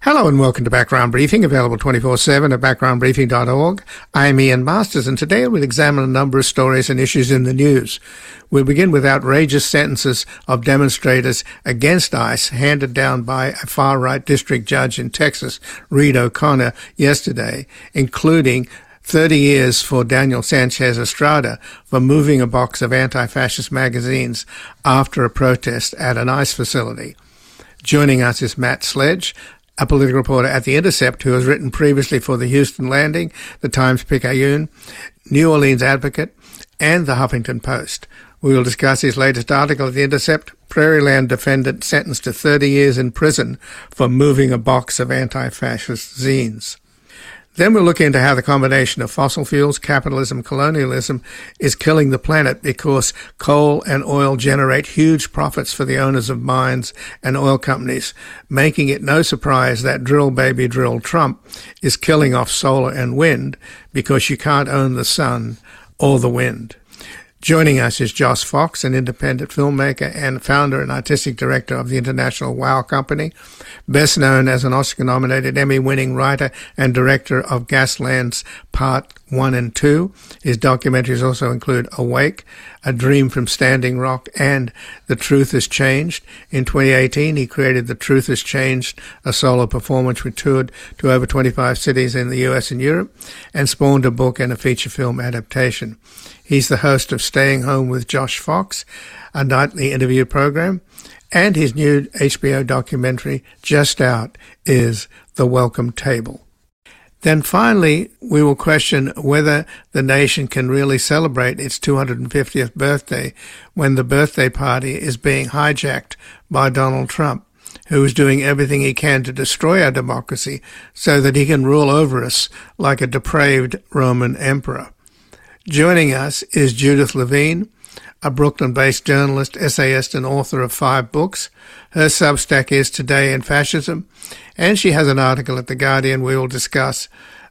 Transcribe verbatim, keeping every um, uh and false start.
Hello and welcome to Background Briefing, available twenty-four seven at background briefing dot org. I'm Ian Masters, and today we'll examine a number of stories and issues in the news. We'll begin with outrageous sentences of demonstrators against ICE handed down by a far-right district judge in Texas, Reed O'Connor, yesterday, including thirty years for Daniel Sanchez Estrada for moving a box of anti-fascist magazines after a protest at an ICE facility. Joining us is Matt Sledge, a political reporter at The Intercept who has written previously for the Houston Landing, the Times-Picayune, New Orleans Advocate, and the Huffington Post. We will discuss his latest article at The Intercept, Prairieland defendant sentenced to thirty years in prison for moving a box of anti-fascist zines. Then we'll look into how the combination of fossil fuels, capitalism, colonialism is killing the planet because coal and oil generate huge profits for the owners of mines and oil companies, making it no surprise that drill baby drill Trump is killing off solar and wind because you can't own the sun or the wind. Joining us is Josh Fox, an independent filmmaker and founder and artistic director of the international WOW Company, best known as an Oscar-nominated, Emmy-winning writer and director of Gaslands Part one and two. His documentaries also include Awake, A Dream from Standing Rock, and The Truth Has Changed. In twenty eighteen, he created The Truth Has Changed, a solo performance which toured to over twenty-five cities in the U S and Europe, and spawned a book and a feature film adaptation. He's the host of Staying Home with Josh Fox, a nightly interview program, and his new H B O documentary, just out, is The Welcome Table. Then finally, we will question whether the nation can really celebrate its two hundred fiftieth birthday when the birthday party is being hijacked by Donald Trump, who is doing everything he can to destroy our democracy so that he can rule over us like a depraved Roman emperor. Joining us is Judith Levine, a Brooklyn-based journalist, essayist, and author of five books. Her Substack is Today in Fascism, and she has an article at The Guardian we will discuss